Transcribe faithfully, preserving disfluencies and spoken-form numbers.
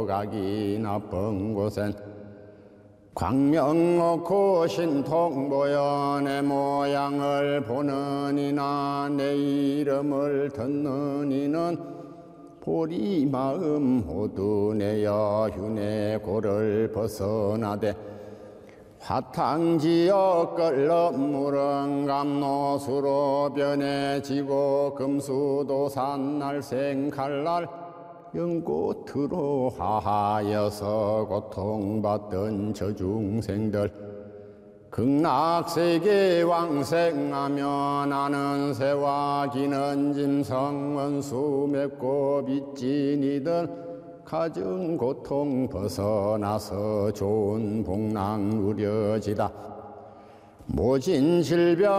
가기 나쁜 곳엔 광명 놓고 신통 보여 내 모양을 보는 이나 내 이름을 듣는 이는 보리 마음 모두 내어 휴내 고를 벗어나되 화탕지어 끓는 물은 감노수로 변해지고 금수도산 날생 칼날 연꽃으로 하하여서 고통받던 저 중생들 극락세계 왕생하며 나는 새와 기는 짐승 원수 맺고 빚진이들 가진 고통 벗어나서 좋은 복락 누려지다 모진 질병